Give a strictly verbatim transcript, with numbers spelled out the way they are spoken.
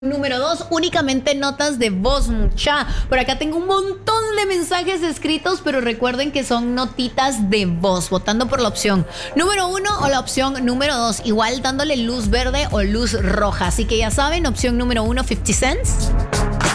Número dos, únicamente notas de voz, mucha. Por acá tengo un montón de mensajes escritos, pero recuerden que son notitas de voz, votando por la opción número uno o la opción número dos, igual dándole luz verde o luz roja. Así que ya saben, opción número uno, fifty cents.